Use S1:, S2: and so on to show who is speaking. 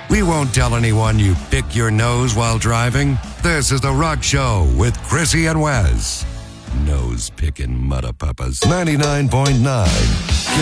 S1: We won't tell anyone you pick your nose while driving. This is The Rock Show with Chrissy and Wes. Nose picking mudda puppas. 99.9